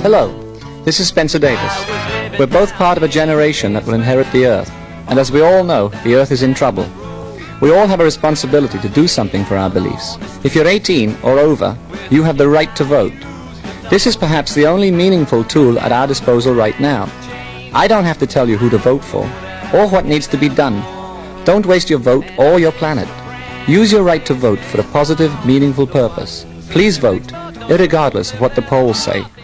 Hello, this is Spencer Davis. We're both part of a generation that will inherit the Earth, and as we all know, the Earth is in trouble. We all have a responsibility to do something for our beliefs. If you're 18 or over, you have the right to vote. This is perhaps the only meaningful tool at our disposal right now. I don't have to tell you who to vote for, or what needs to be done. Don't waste your vote or your planet. Use your right to vote for a positive, meaningful purpose. Please vote, irregardless of what the polls say.